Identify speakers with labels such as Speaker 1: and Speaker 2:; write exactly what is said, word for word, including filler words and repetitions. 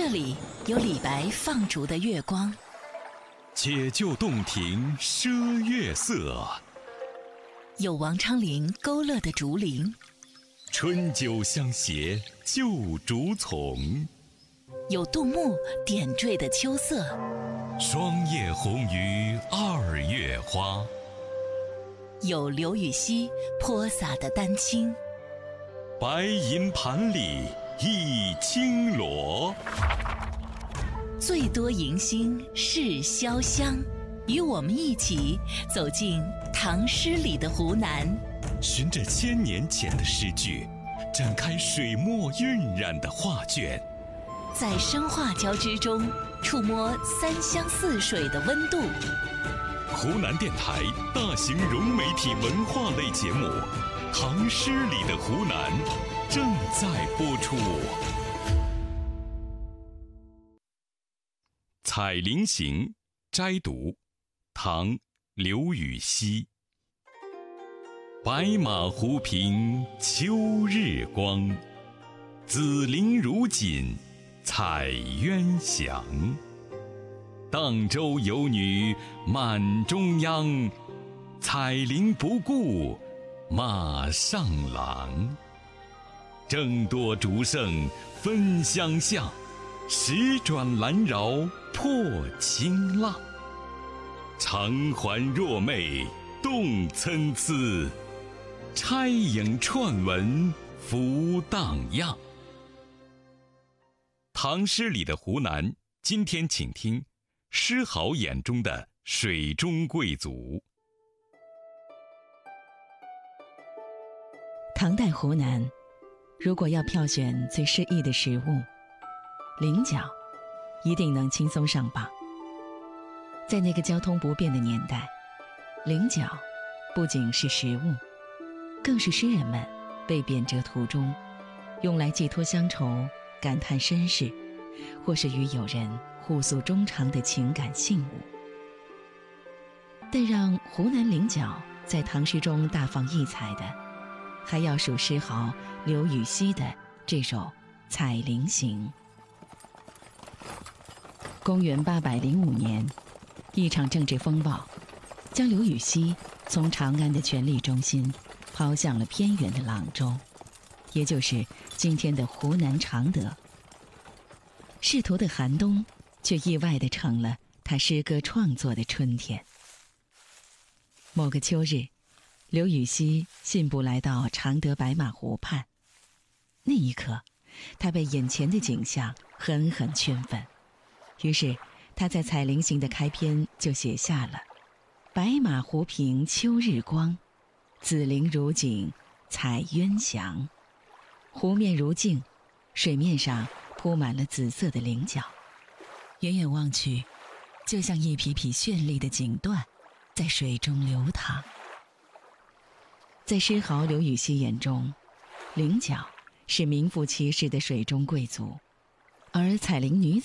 Speaker 1: 这里有李白放逐的月光，
Speaker 2: 解救洞庭赊月色，
Speaker 1: 有王昌龄勾勒的竹林，
Speaker 2: 春酒相携旧竹丛，
Speaker 1: 有杜牧点缀的秋色，
Speaker 2: 霜叶红于二月花，
Speaker 1: 有刘禹锡泼洒的丹青，
Speaker 2: 白银盘里一青螺。
Speaker 1: 最多迎新是潇湘，与我们一起走进唐诗里的湖南，
Speaker 2: 循着千年前的诗句，展开水墨晕染的画卷，
Speaker 1: 在声画交织中触摸三湘四水的温度。
Speaker 2: 湖南电台大型融媒体文化类节目《唐诗里的湖南》正在播出。《采菱行》摘读，唐·刘禹锡。白马湖平秋日光，紫菱如锦彩鸳翔。荡舟游女满中央，彩菱不顾马上郎。争夺竹胜分相向，十转拦饶破轻浪。长环若媚动参差，钗影串纹浮荡漾。唐诗里的湖南，今天请听诗豪眼中的水中贵族。
Speaker 3: 唐代湖南，如果要票选最诗意的食物，菱角一定能轻松上榜。在那个交通不便的年代，菱角不仅是食物，更是诗人们被贬谪途中用来寄托乡愁、感叹身世，或是与友人互诉衷肠的情感信物。但让湖南菱角在唐诗中大放异彩的，还要数诗豪刘禹锡的这首《采菱行》。公元八百零五年，一场政治风暴将刘禹锡从长安的权力中心抛向了偏远的朗州，也就是今天的湖南常德。仕途的寒冬却意外地成了他诗歌创作的春天。某个秋日，刘禹锡信步来到常德白马湖畔，那一刻他被眼前的景象狠狠圈粉，于是他在《采菱行》的开篇就写下了白马湖平秋日光，紫菱如锦彩鸳翔。湖面如镜，水面上铺满了紫色的菱角，远远望去，就像一匹匹绚丽的锦缎在水中流淌。在诗豪刘禹锡眼中，菱角是名副其实的水中贵族，而采菱女子